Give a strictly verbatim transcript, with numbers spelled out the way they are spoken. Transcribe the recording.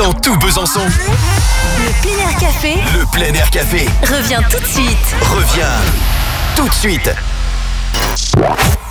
dans tout Besançon. Le plein air café. Le plein air café. Reviens tout de suite. Reviens tout de suite.